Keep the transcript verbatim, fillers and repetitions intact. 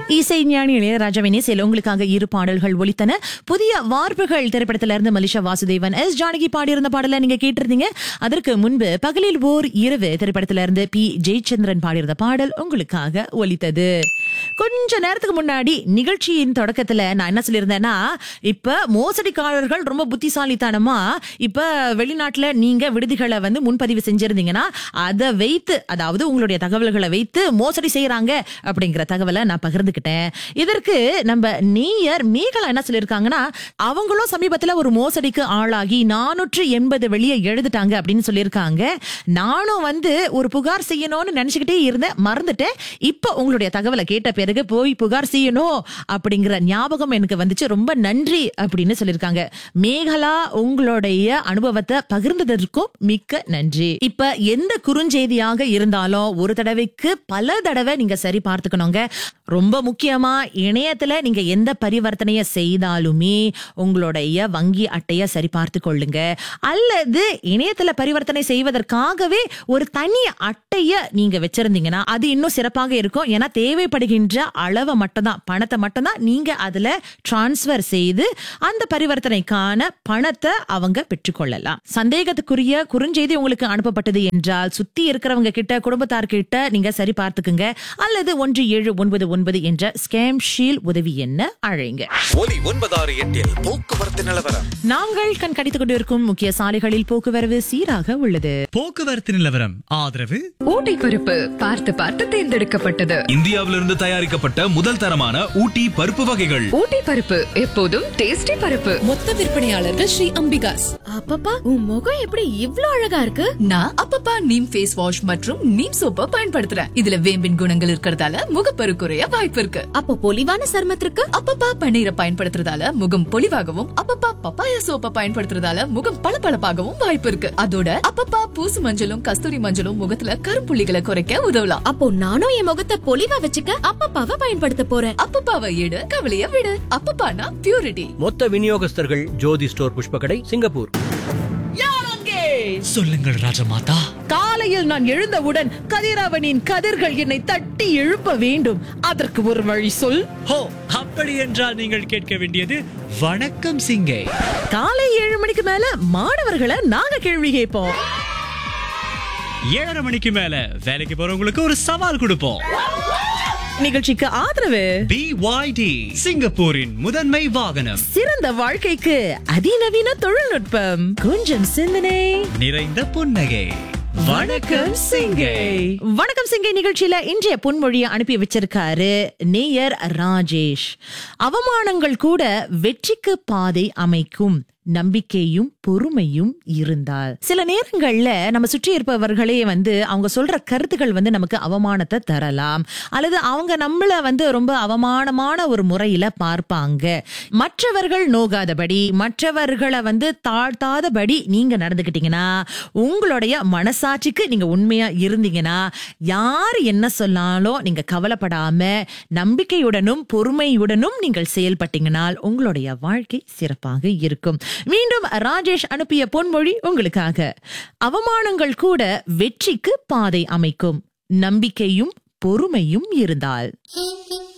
இசைஞானி இளையராஜாவின் இசையில் உங்களுக்காக இரு பாடல்கள் ஒலித்தன. புதிய வார்ப்புகள் திரைப்படத்தில இருந்து மலிஷா வாசுதேவன், எஸ் ஜானகி பாடியிருந்த பாடலை நீங்க கேட்டிருந்தீங்க. அதற்கு முன்பு பகலில் ஓர் இரவு திரைப்படத்தில இருந்து பி ஜெயச்சந்திரன் பாடியிருந்த பாடல் உங்களுக்காக ஒலித்தது. கொஞ்ச நேரத்துக்கு முன்னாடி நிகழ்ச்சியின் தொடக்கத்துல நான் என்ன சொல்லியிருந்தேன்னா, இப்ப மோசடிக்காரர்கள் ரொம்ப புத்திசாலித்தனமா இப்ப வெளிநாட்டுல நீங்க விடுதிகளை வந்து முன்பதிவு செஞ்சிருந்தீங்கன்னா அதை வைத்து, அதாவது உங்களுடைய தகவல்களை வைத்து மோசடி செய்யறாங்க அப்படிங்கிற தகவலை நான் பகிர்ந்துக்கிட்டேன். இதற்கு நம்ம நேயர் மேகலா என்ன சொல்லியிருக்காங்கன்னா, அவங்களும் சமீபத்துல ஒரு மோசடிக்கு ஆளாகி நானூற்று எண்பது வெளியே எழுதிட்டாங்க அப்படின்னு சொல்லியிருக்காங்க. நானும் வந்து ஒரு புகார் செய்யணும்னு நினைச்சுக்கிட்டே இருந்தேன், மறந்துட்டேன். இப்ப உங்களுடைய தகவலை கேட்ட பிறகு போய் புகார் செய்யணும் அப்படிங்கிற ஞாபகம் எனக்கு வந்துச்சு. ரொம்ப நன்றி அப்படின்னு சொல்லியிருக்காங்க. மேகலா, உங்களுடைய அனுபவத்தை பகிர்ந்ததற்கும் மிக்க நன்றி. இப்ப எந்த குறுஞ்செய்தியாக இருந்தாலும் ஒரு தடவைக்கு பல தடவை நீங்க சரி பார்த்துக்கணுங்க. ரொம்ப முக்கியமா இணையத்துல நீங்க எந்த பரிவர்த்தனைய செய்தாலுமே உங்களுடைய வங்கி அட்டைய சரி பார்த்து கொள்ளுங்க. அல்லது இணையத்துல பரிவர்த்தனை செய்வதற்காகவே ஒரு தனி அட்டைய நீங்க வச்சிருந்தீங்கன்னா அது இன்னும் சிறப்பாக இருக்கும். ஏன்னா தேவைப்படுகின்ற அளவை மட்டும்தான், பணத்தை மட்டும்தான் நீங்க அதுல டிரான்ஸ்பர் செய்து அந்த பரிவர்த்தனைக்கான பணத்தை அவங்க பெற்றுக்கொள்ளலாம். சந்தேகத்துக்குரிய குறுஞ்செய்தி உங்களுக்கு அனுப்பப்பட்டது என்றால் சுத்தி இருக்கிறவங்க கிட்ட, குடும்பத்தார் கிட்ட நீங்க சரி பார்த்துக்குங்க. அல்லது ஒன்று ஏழு ஒன்பது ஒன்பது என்ற ஸ்கேம் ஷீல் உதவி என்ன அழைங்க. ஒலி ஒன்பதாறு எட்டில் போக்குவரத்து நிலவரம். நாங்கள் கண்காணித்துக் கொண்டிருக்கும் முக்கிய சாலைகளில் போக்குவரத்து சீராக உள்ளது. போக்குவரத்து நிலவரம் ஆதரவு ஊட்டி பருப்பு பார்த்து பார்த்து தேர்ந்தெடுக்கப்பட்டது. இந்தியாவிலிருந்து தயாரிக்கப்பட்ட முதல் தரமான ஊட்டி பருப்பு வகைகள். ஊட்டி பருப்பு எப்போதும் டேஸ்டி பருப்பு. மொத்த விற்பனையாளர்கள் ஸ்ரீ அம்பிகாஸ். அப்பப்பா, உன் முகம் எப்படி இவ்ளோ அழகா இருக்கு? நான் அப்பப்பா நீம் ஃபேஸ் வாஷ் மற்றும் நீம் சோப்பை பயன்படுத்துறேன். இதுல வேம்பின் குணங்கள் இருக்கிறதால முகப்பரு குறைய வாய்ப்பு இருக்கு. அப்போ பொலிவான சருமத்திற்கு அப்பப்பா பன்னீரை பயன்படுத்துறதால முகம் பொலிவாகவும், அப்பப்பா பப்பாயா சோப்பை பயன்படுத்துறதால முகம் பளபளப்பாகவும் வாய்ப்பு இருக்கு. அதோட அப்பப்பா பூசு மஞ்சளும் கஸ்தூரி மஞ்சளும் முகத்துல கருப்புள்ளிகளை குறைக்க உதவலாம். அப்போ நானும் என் முகத்தை பொலிவா வச்சுக்க அப்பப்பாவை பயன்படுத்த போறேன். அப்பப்பாவை எடு, கவலைய விடு. அப்பப்பானா பியூரிட்டி. மொத்த விநியோகஸ்தர்கள் ஜோதி ஸ்டோர், புஷ்பகடை, சிங்கப்பூர். சொல்லுங்கள் ராஜமாதா. காலையில் நான் எழுந்தவுடன் கதிரவனின் கதிர்கள் என்னை தட்டி எழுப்ப வேண்டும். அதற்கு ஒரு வழி சொல். ஹோ, அப்படி என்றால் நீங்கள் கேட்க வேண்டியது வணக்கம் சிங்கை. காலை ஏழு மணிக்கு மேல மாணவர்களை நாங்க கேள்வி கேட்போம். ஏழரை மணிக்கு மேல வேலைக்கு போறவங்களுக்கு ஒரு சவால் கொடுப்போம். நிகழ்ச்சிக்கு ஆதரவு பி ஒய் டி, சிங்கப்பூரின் முதன்மை வாகனம். சிறந்த வாழ்க்கைக்கு அதிநவீன தொழில்நுட்பம், கொஞ்சம் சிந்தனை, நிறைந்த புன்னகை. வணக்கம் சிங்கை. வணக்கம் சிங்கை நிகழ்ச்சியில இன்றைய பொன்மொழியை அனுப்பி வச்சிருக்காரு நேயர் ராஜேஷ். அவமானங்கள் கூட வெற்றிக்கு பாதை அமைக்கும், நம்பிக்கையும் பொறுமையும் இருந்தால். சில நேரங்கள்ல நம்ம சுற்றி இருப்பவர்களே வந்து அவங்க சொல்ற கருத்துக்கள் வந்து நமக்கு அவமானத்தை தரலாம், அல்லது அவங்க நம்மள வந்து ரொம்ப அவமானமான ஒரு முறையில பார்ப்பாங்க. மற்றவர்கள் நோகாதபடி, மற்றவர்களை வந்து தாழ்த்தாதபடி நீங்க நடந்துக்கிட்டீங்கன்னா, உங்களுடைய மனசாட்சிக்கு நீங்க உண்மையா இருந்தீங்கன்னா, யாரு என்ன சொன்னாலும் நீங்க கவலைப்படாம நம்பிக்கையுடனும் பொறுமையுடனும் நீங்கள் செயல்பட்டீங்கனால் உங்களுடைய வாழ்க்கை சிறப்பாக இருக்கும். மீண்டும் ராஜேஷ் அனுப்பிய பொன்மொழி உங்களுக்காக. அவமானங்கள் கூட வெற்றிக்கு பாதை அமைக்கும், நம்பிக்கையும் பொறுமையும் இருந்தால்.